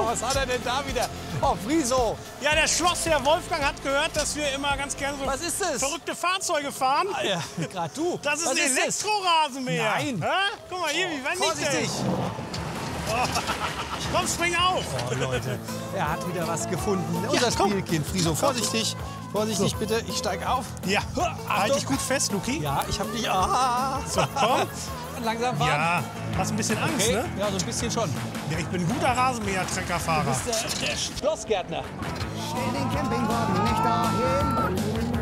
was hat er denn da wieder? Oh, Friso. Ja, der Schlossherr Wolfgang hat gehört, dass wir immer ganz gerne so Was ist das? verrückte Fahrzeuge fahren. Ah, ja, gerade du. Das ist Was ein Elektrorasenmäher. Nein. Hä? Guck mal hier, wie wendig der Vorsichtig. ist. Komm, spring auf. Oh, Leute, er hat wieder was gefunden. Unser komm. Spielkind. Friso, vorsichtig. Vorsichtig, bitte. Ich steig auf. Ja, halt dich gut fest, Luki. Ja, ich hab dich. Ah. So, komm. Langsam fahren. Ja, hast ein bisschen Angst, Okay. ne? Ja, so ein bisschen schon. Ja, ich bin ein guter Rasenmäher-Treckerfahrer. Du bist der Schlossgärtner. Stell den Campingwagen nicht dahin.